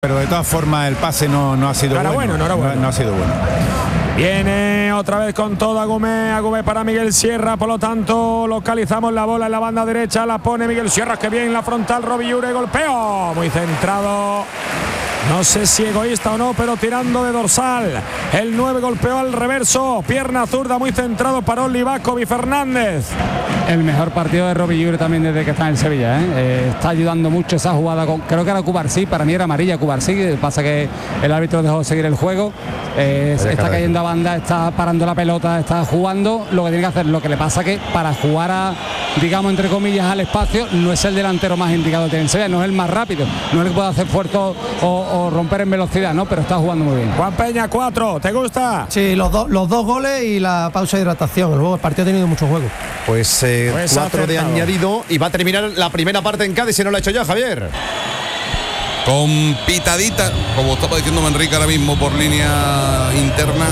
Pero de todas formas el pase no ha sido bueno. No ha sido bueno. Viene otra vez con todo Agumé para Miguel Sierra, por lo tanto localizamos la bola en la banda derecha, la pone Miguel Sierra, que bien la frontal, Robillure, golpeo, muy centrado. No sé si egoísta o no, pero tirando de dorsal. El 9 golpeó al reverso. Pierna zurda muy centrado para Livakovic Fernández. El mejor partido de Robillure también desde que está en Sevilla. Está ayudando mucho esa jugada. Creo que era Cubarsí, para mí era amarilla Cubarsí. Pasa que el árbitro dejó seguir el juego. Está cayendo a banda, está parando la pelota, está jugando lo que tiene que hacer. Lo que le pasa que para jugar digamos entre comillas al espacio, no es el delantero más indicado que tiene en Sevilla, no es el más rápido, no es el que puede hacer esfuerzo o romper en velocidad, ¿no? Pero está jugando muy bien. Juan Peña, 4, ¿te gusta? Sí, los dos goles y la pausa de hidratación. Luego el partido ha tenido mucho juego. Pues 4 de añadido y va a terminar la primera parte en Cádiz, si no lo ha hecho ya, Javier. Con pitadita, como estaba diciendo Manrique ahora mismo por línea interna,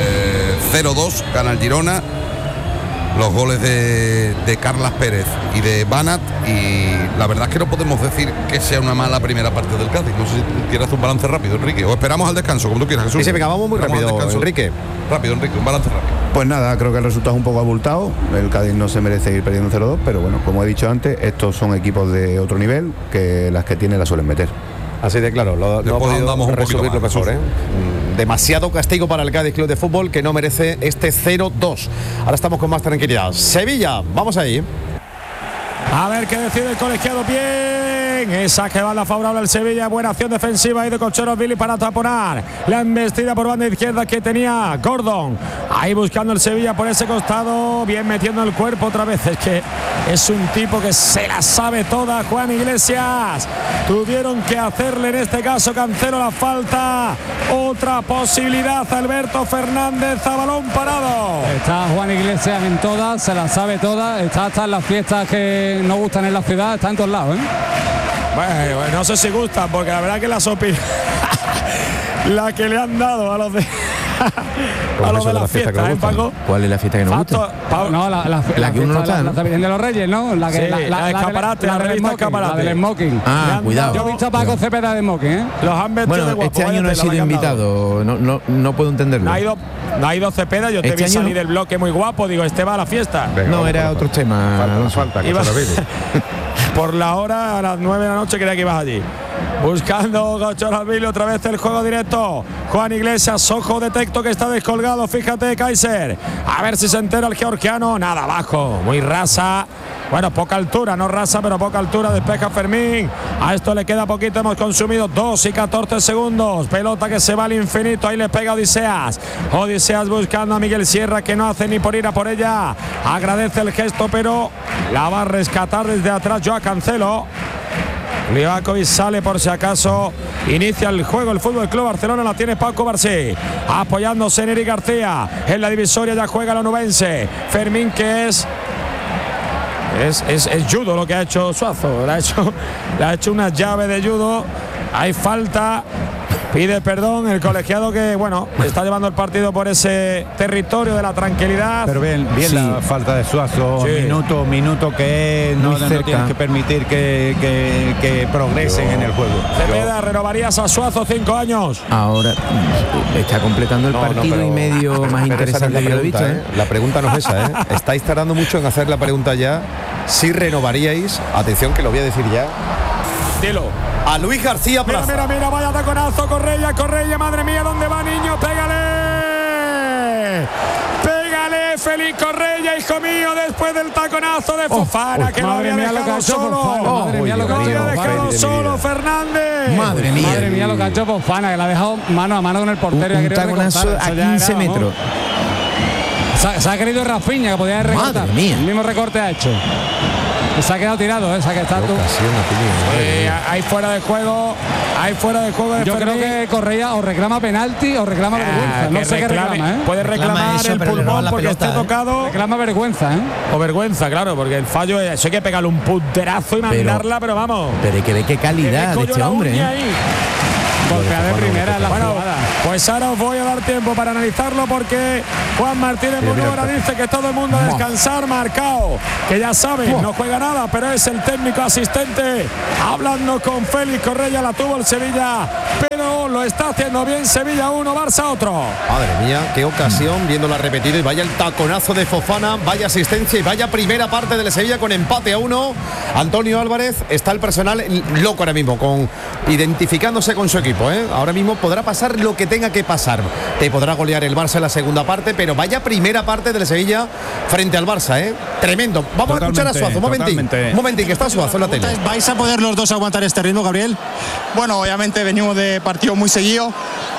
0-2 gana el Girona. Los goles de Carlas Pérez y de Banat, y la verdad es que no podemos decir que sea una mala primera parte del Cádiz. No sé si quieres hacer un balance rápido, Enrique, o esperamos al descanso, como tú quieras, Jesús. Sí, venga, vamos muy rápido, Enrique. Rápido, Enrique, un balance rápido. Pues nada, creo que el resultado es un poco abultado. El Cádiz no se merece ir perdiendo 0-2, pero bueno, como he dicho antes, estos son equipos de otro nivel que las que tienen la suelen meter. Así de claro, no podemos resumirlo mejor, Demasiado castigo para el Cádiz Club de Fútbol, que no merece este 0-2. Ahora estamos con más tranquilidad. Sevilla, vamos ahí. A ver qué decide el colegiado. Bien, esa que va a la favorable al Sevilla. Buena acción defensiva ahí de Colchoros Billy para taponar la embestida por banda izquierda que tenía Gordon. Ahí buscando el Sevilla por ese costado, bien metiendo el cuerpo otra vez. Es que es un tipo que se la sabe toda, Juan Iglesias. Tuvieron que hacerle en este caso Cancelo la falta. Otra posibilidad, Alberto Fernández a balón parado. Está Juan Iglesias en todas, se la sabe todas. Está hasta en las fiestas que no gustan en la ciudad, está en todos lados, Bueno, no sé si gustan, porque la verdad que las opiniones la que le han dado a los de a los de la fiesta, Paco. ¿Cuál es la fiesta que nos gusta? No, la que uno no está, la Virgen de los Reyes, ¿no? La que sí, la escaparate, la revista Escaparate. La del smoking. Cuidado. Yo he visto a Paco Cepeda de smoking, Los han vestido de guapo. Este año no he sido invitado, no puedo entenderlo. No ha ido Cepeda, yo te vi salir del bloque muy guapo, digo, va a la fiesta. Venga, no, era otro tema. Falta por la hora, a las 9 de la noche creía que ibas allí. Buscando Gachoralvili, otra vez el juego directo. Juan Iglesias, ojo, detecto que está descolgado. Fíjate, Kaiser. A ver si se entera el georgiano. Nada, abajo, muy rasa. Bueno, poca altura, no rasa, pero poca altura. Despeja Fermín. A esto le queda poquito. Hemos consumido 2 y 14 segundos. Pelota que se va al infinito. Ahí le pega Odiseas. Odiseas buscando a Miguel Sierra, que no hace ni por ir a por ella. Agradece el gesto, pero la va a rescatar desde atrás Joao Cancelo. Livakovic sale por si acaso. Inicia el juego el Fútbol Club Barcelona. La tiene Paco Barsí, apoyándose en Eric García. En la divisoria ya juega el onubense. Fermín, que es judo lo que ha hecho Suazo. Le ha hecho una llave de judo. Hay falta. Pide perdón el colegiado, que bueno, está llevando el partido por ese territorio de la tranquilidad. Pero bien sí. La falta de Suazo, sí. minuto que no tienes que permitir que progresen en el juego. Cepeda, ¿renovarías a Suazo 5 años? Ahora está completando el partido y medio más interesante que lo he visto. La pregunta no es esa, Estáis tardando mucho en hacer la pregunta ya. Si renovaríais, atención que lo voy a decir ya. Dilo. A Luis García Plaza. Mira, vaya taconazo, Correia, madre mía, ¿dónde va, niño? Pégale, Félix Correia, hijo mío, después del taconazo de Fofana, que lo había dejado solo. Lo había dejado solo Fernández. Madre mía lo que ha hecho Fofana, que la ha dejado mano a mano con el portero. Un taconazo a 15 metros. Se ha querido Rafinha, que podía recortar. Madre mía. El mismo recorte ha hecho. Se ha quedado tirado, esa que está tú. Hay fuera de juego. Yo creo que Correa o reclama penalti o reclama vergüenza. No sé qué reclama, Puede reclamar eso, el pulmón porque esté tocado. Reclama vergüenza, O vergüenza, claro, porque el fallo es. Eso hay que pegarle un punterazo y mandarla, pero vamos. Pero hay que ver qué calidad de este hombre. Golpea de primera en la jugada. Pues ahora os voy a dar tiempo para analizarlo porque Juan Martínez Munúera dice que todo el mundo a descansar, Marcao, que ya saben, no juega nada, pero es el técnico asistente hablando con Félix Correia. La tuvo el Sevilla, pero lo está haciendo bien. Sevilla 1, Barça otro. Madre mía, qué ocasión, viéndola repetido, y vaya el taconazo de Fofana, vaya asistencia y vaya primera parte de Sevilla con empate a 1. Antonio Álvarez, está el personal loco ahora mismo, identificándose con su equipo, ¿eh? Ahora mismo podrá pasar lo que tenga que pasar. Te podrá golear el Barça en la segunda parte, pero vaya primera parte del Sevilla frente al Barça, ¿eh? Tremendo. Vamos a escuchar a Suazo, un momentín, que está Suazo en la tele. ¿Vais a poder los dos aguantar este ritmo, Gabriel? Bueno, obviamente venimos de partidos muy seguidos,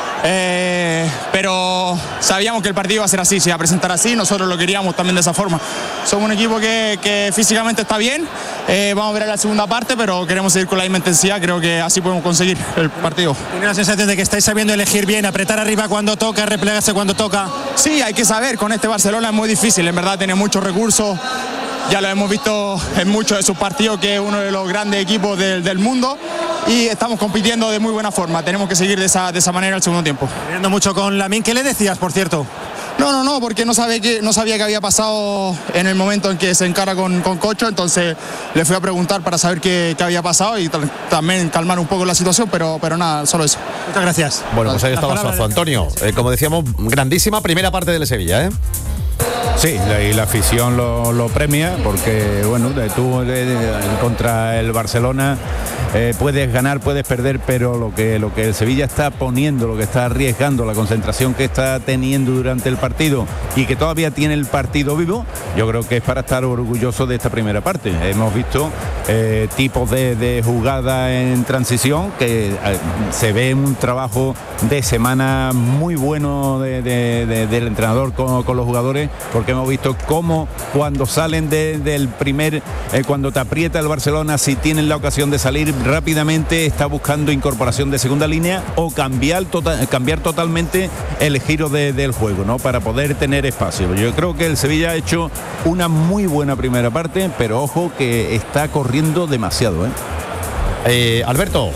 pero sabíamos que el partido iba a ser así, se iba a presentar así, nosotros lo queríamos también de esa forma. Somos un equipo que físicamente está bien, vamos a ver en la segunda parte, pero queremos seguir con la misma intensidad, creo que así podemos conseguir el partido. ¿Tiene la sensación de que estáis sabiendo elegir bien, apretar arriba cuando toca, replegarse cuando toca? Sí, hay que saber, con este Barcelona es muy difícil, en verdad tiene muchos recursos. Ya lo hemos visto en muchos de sus partidos, que es uno de los grandes equipos del mundo, y estamos compitiendo de muy buena forma. Tenemos que seguir de esa manera el segundo tiempo. Viendo mucho con Lamine, ¿qué le decías, por cierto? No, porque no sabía qué había pasado en el momento en que se encara con Cocho, entonces le fui a preguntar para saber qué había pasado y también calmar un poco la situación, pero nada, solo eso. Muchas gracias. Bueno, pues ahí estaba Suazo. Antonio, como decíamos, grandísima primera parte del Sevilla, ¿eh? Sí, y la afición lo premia porque, bueno, tú contra el Barcelona puedes ganar, puedes perder, pero lo que el Sevilla está poniendo, lo que está arriesgando, la concentración que está teniendo durante el partido y que todavía tiene el partido vivo, yo creo que es para estar orgulloso de esta primera parte. Hemos visto tipos de jugada en transición que se ve un trabajo de semana muy bueno del entrenador con los jugadores, porque hemos visto cómo cuando salen del primer, cuando te aprieta el Barcelona, si tienen la ocasión de salir rápidamente, está buscando incorporación de segunda línea o cambiar totalmente el giro del juego, ¿no? Para poder tener espacio. Yo creo que el Sevilla ha hecho una muy buena primera parte, pero ojo que está corriendo demasiado, Alberto.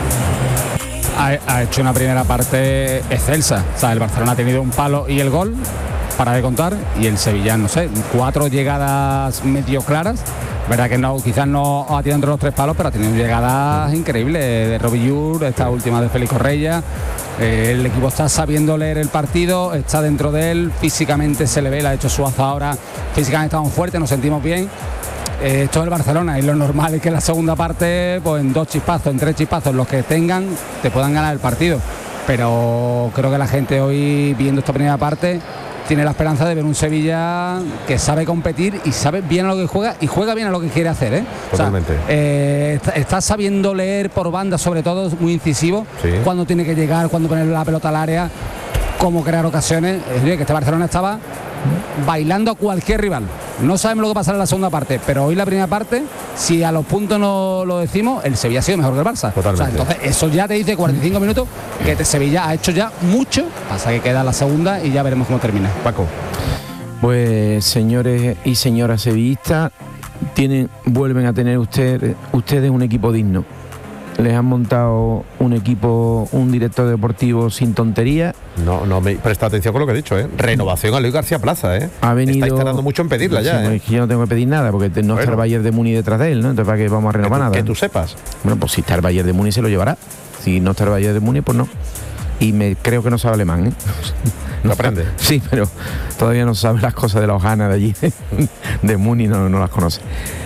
Ha hecho una primera parte excelsa. O sea, el Barcelona ha tenido un palo y el gol para de contar, y el Sevilla, no sé, 4 llegadas medio claras. Verdad que no, quizás no ha tirado entre los 3 palos, pero ha tenido llegadas increíbles de Robillur, esta última de Félix Correia. El equipo está sabiendo leer el partido, está dentro de él, físicamente se le ve, la ha hecho Suazo ahora, físicamente estamos fuertes, nos sentimos bien. Esto es el Barcelona y lo normal es que en la segunda parte, pues en 2 chispazos, en 3 chispazos, los que tengan, te puedan ganar el partido. Pero creo que la gente hoy, viendo esta primera parte, tiene la esperanza de ver un Sevilla que sabe competir y sabe bien a lo que juega y juega bien a lo que quiere hacer, ¿eh? Totalmente. O sea, está sabiendo leer por banda, sobre todo, muy incisivo, sí. Cuando tiene que llegar, cuando poner la pelota al área, cómo crear ocasiones. Es decir, que este Barcelona estaba bailando a cualquier rival. No sabemos lo que pasará en la segunda parte, pero hoy la primera parte, si a los puntos no lo decimos, el Sevilla ha sido mejor que el Barça. Totalmente. O sea, entonces eso ya te dice 45 minutos que este Sevilla ha hecho ya mucho, pasa que queda la segunda y ya veremos cómo termina. Paco. Pues señores y señoras sevillistas, vuelven a tener ustedes un equipo digno. Les han montado un equipo, un director deportivo sin tontería. No me presta atención con lo que he dicho, Renovación a Luis García Plaza, Ha venido. Estáis tardando mucho en pedirla ya, Es que yo no tengo que pedir nada, porque no está el Bayern de Múnich detrás de él, ¿no? Entonces, ¿para qué vamos a renovar nada? Que tú sepas. Bueno, pues si está el Bayern de Múnich se lo llevará. Si no está el Bayern de Múnich, pues no. Y creo que no sabe alemán, ¿Lo aprende? Sí, pero todavía no sabe las cosas de la hojana de allí, de Múnich, no las conoce.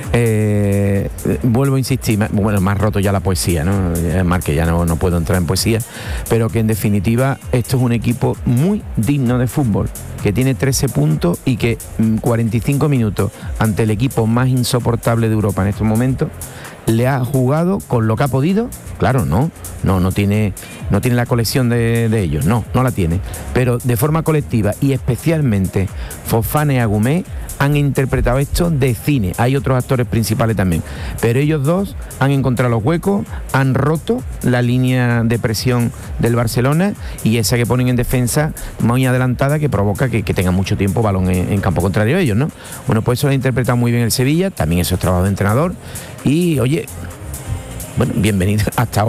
Vuelvo a insistir, bueno, más roto ya la poesía, ¿no? Más que ya no puedo entrar en poesía, pero que en definitiva esto es un equipo muy digno de fútbol, que tiene 13 puntos y que 45 minutos ante el equipo más insoportable de Europa en estos momentos le ha jugado con lo que ha podido. Claro, no tiene la colección de ellos, no la tiene, pero de forma colectiva y especialmente Fofana y Agumé han interpretado esto de cine. Hay otros actores principales también, pero ellos dos han encontrado los huecos, han roto la línea de presión del Barcelona y esa que ponen en defensa muy adelantada, que provoca que tengan mucho tiempo balón en campo contrario a ellos, ¿no? Bueno, pues eso lo ha interpretado muy bien el Sevilla, también eso es trabajo de entrenador y, oye, bueno, bienvenido hasta ahora,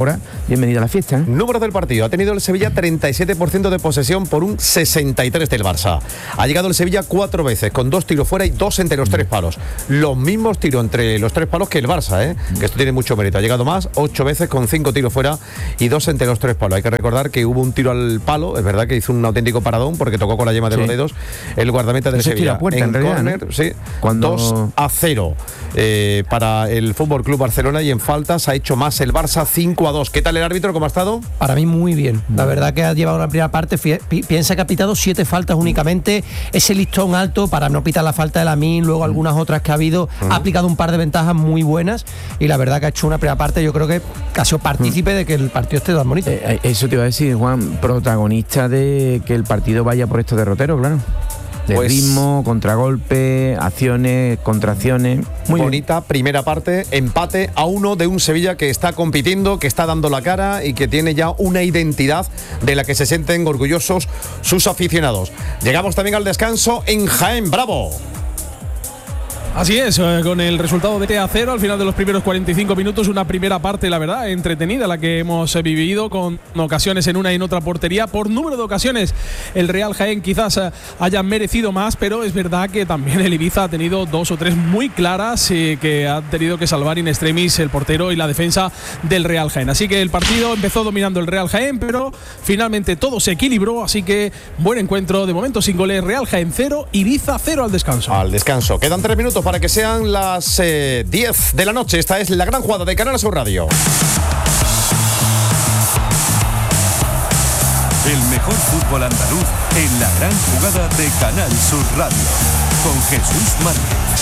bienvenido a la fiesta. Número del partido. Ha tenido el Sevilla 37% de posesión por un 63% del Barça. Ha llegado el Sevilla 4 veces, con 2 tiros fuera y 2 entre los 3 palos. Los mismos tiros entre los 3 palos que el Barça, que esto tiene mucho mérito. Ha llegado más, 8 veces con 5 tiros fuera y 2 entre los 3 palos. Hay que recordar que hubo un tiro al palo, es verdad que hizo un auténtico paradón porque tocó con la yema de los dedos el guardameta del Sevilla. Puerta, en córner, ¿no? Sí, cuando 2-0 para el FC Barcelona, y en faltas ha hecho más el Barça, 5-2. ¿Qué tal el árbitro? ¿Cómo ha estado? Para mí muy bien. La verdad que ha llevado la primera parte. Piensa que ha pitado 7 faltas únicamente. Ese listón alto para no pitar la falta de Lamine, luego algunas otras que ha habido. Ha aplicado un par de ventajas muy buenas y la verdad que ha hecho una primera parte, yo creo que ha sido partícipe de que el partido esté tan bonito. Eso te iba a decir, Juan, protagonista de que el partido vaya por estos derroteros, claro. De ritmo, contragolpe, acciones, contracciones. Muy bonita primera parte, empate a 1 de un Sevilla que está compitiendo, que está dando la cara y que tiene ya una identidad de la que se sienten orgullosos sus aficionados. Llegamos también al descanso en Jaén. ¡Bravo! Así es, con el resultado de 0 al final de los primeros 45 minutos, una primera parte, la verdad, entretenida, la que hemos vivido, con ocasiones en una y en otra portería. Por número de ocasiones, el Real Jaén quizás haya merecido más, pero es verdad que también el Ibiza ha tenido 2 o 3 muy claras que ha tenido que salvar in extremis el portero y la defensa del Real Jaén. Así que el partido empezó dominando el Real Jaén, pero finalmente todo se equilibró, así que buen encuentro, de momento sin goles. Real Jaén 0, Ibiza 0 al descanso. Al descanso, quedan 3 minutos para que sean las 10 de la noche. Esta es la gran jugada de Canal Sur Radio. El mejor fútbol andaluz en la gran jugada de Canal Sur Radio, con Jesús Márquez.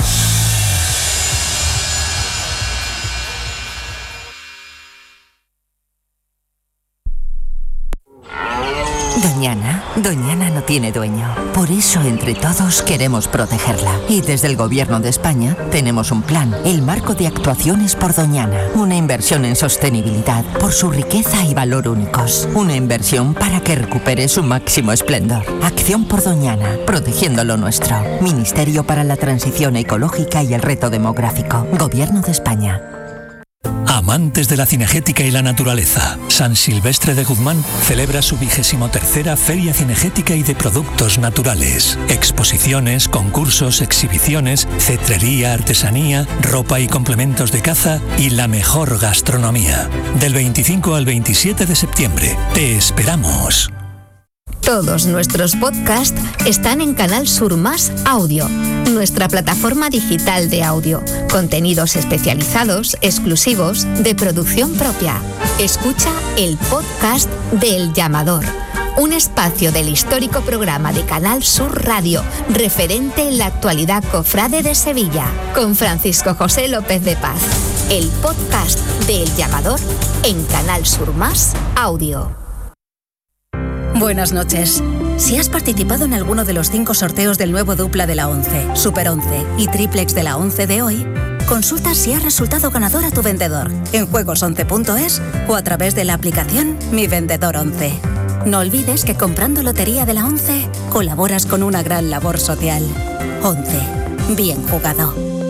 Doñana no tiene dueño. Por eso, entre todos, queremos protegerla. Y desde el Gobierno de España tenemos un plan, el Marco de Actuaciones por Doñana. Una inversión en sostenibilidad por su riqueza y valor únicos. Una inversión para que recupere su máximo esplendor. Acción por Doñana, protegiendo lo nuestro. Ministerio para la Transición Ecológica y el Reto Demográfico. Gobierno de España. Amantes de la cinegética y la naturaleza, San Silvestre de Guzmán celebra su 23ª Feria Cinegética y de Productos Naturales. Exposiciones, concursos, exhibiciones, cetrería, artesanía, ropa y complementos de caza y la mejor gastronomía. Del 25 al 27 de septiembre. Te esperamos. Todos nuestros podcasts están en Canal Sur Más Audio, nuestra plataforma digital de audio. Contenidos especializados, exclusivos, de producción propia. Escucha el podcast de El Llamador, un espacio del histórico programa de Canal Sur Radio, referente en la actualidad cofrade de Sevilla, con Francisco José López de Paz. El podcast de El Llamador en Canal Sur Más Audio. Buenas noches. Si has participado en alguno de los 5 sorteos del nuevo dupla de la 11, Super 11 y Triplex de la 11 de hoy, consulta si has resultado ganador a tu vendedor en juegos11.es o a través de la aplicación Mi Vendedor 11. No olvides que comprando Lotería de la 11 colaboras con una gran labor social. 11. Bien jugado.